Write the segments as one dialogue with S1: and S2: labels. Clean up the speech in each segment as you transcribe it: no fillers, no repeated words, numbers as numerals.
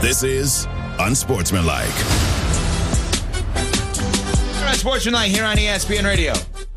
S1: This is Unsportsmanlike.
S2: Unsportsmanlike here on ESPN Radio.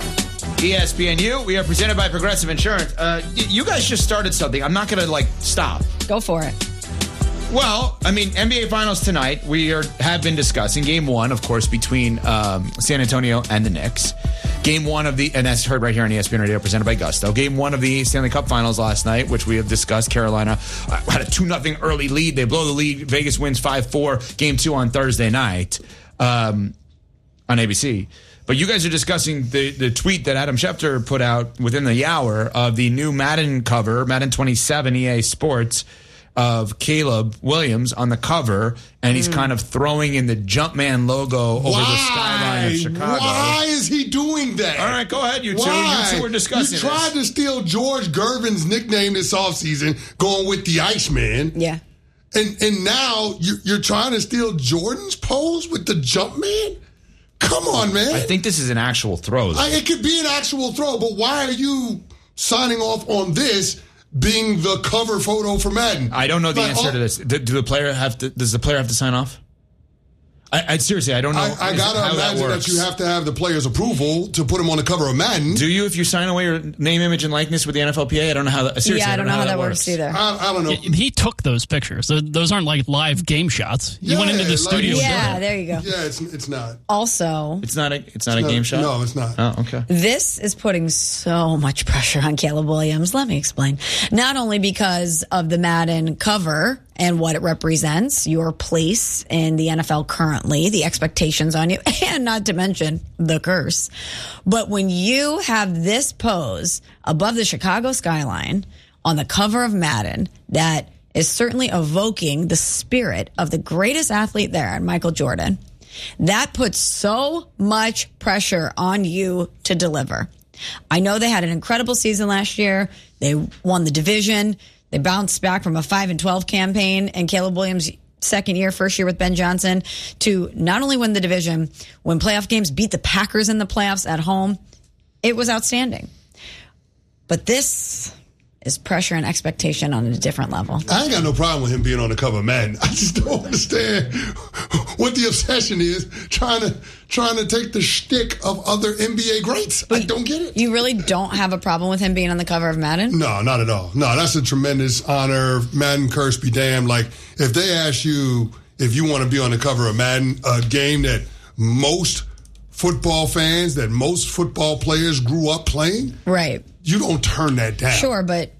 S2: ESPNU, we are presented by Progressive Insurance. You guys just started something. I'm not going to, stop.
S3: Go for it.
S2: Well, NBA Finals tonight, have been discussing Game 1, of course, between San Antonio and the Knicks. Game 1 of and that's heard right here on ESPN Radio, presented by Gusto. Game 1 of the Stanley Cup Finals last night, which we have discussed. Carolina had a 2-0 early lead. They blow the lead. Vegas wins 5-4. Game 2 on Thursday night on ABC. But you guys are discussing the tweet that Adam Schefter put out within the hour of the new Madden cover, Madden 27 EA Sports, of Caleb Williams on the cover, and he's kind of throwing in the Jumpman logo over the skyline of Chicago.
S4: Why is he doing that?
S2: All right, go ahead, you two.
S4: Why?
S2: You two were discussing
S4: You tried to steal George Gervin's nickname this offseason, going with the Iceman.
S3: Yeah.
S4: And now you're trying to steal Jordan's pose with the Jumpman? Come on, man.
S2: I think this is an actual throw.
S4: It could be an actual throw, but why are you signing off on this being the cover photo for Madden?
S2: I don't know the answer to this. Does the player have to sign off? I seriously, I don't know.
S4: I gotta imagine that you have to have the player's approval to put him on the cover of Madden.
S2: Do you, if you sign away your name, image, and likeness with the NFLPA? I don't know how that. Seriously,
S3: I don't know how that works either.
S4: I don't know.
S5: He took those pictures. Those aren't like live game shots. He went into the studio.
S3: Yeah, there you go.
S4: Yeah, it's not.
S3: Also,
S2: it's not a game shot.
S4: No, it's not.
S2: Oh, okay.
S3: This is putting so much pressure on Caleb Williams. Let me explain. Not only because of the Madden cover and what it represents, your place in the NFL currently, the expectations on you, and not to mention the curse. But when you have this pose above the Chicago skyline on the cover of Madden, that is certainly evoking the spirit of the greatest athlete there, Michael Jordan, that puts so much pressure on you to deliver. I know they had an incredible season last year. They won the division. They bounced back from a 5-12 campaign, and Caleb Williams' first year with Ben Johnson, to not only win the division, win playoff games, beat the Packers in the playoffs at home. It was outstanding. But this is pressure and expectation on a different level.
S4: I ain't got no problem with him being on the cover of Madden. I just don't understand what the obsession is, trying to take the shtick of other NBA greats. I don't get it.
S3: You really don't have a problem with him being on the cover of Madden?
S4: No, not at all. No, that's a tremendous honor. Madden curse be damned. Like, if they ask you if you want to be on the cover of Madden, a game that most football fans, that most football players grew up playing,
S3: right?
S4: You don't turn that down.
S3: Sure, but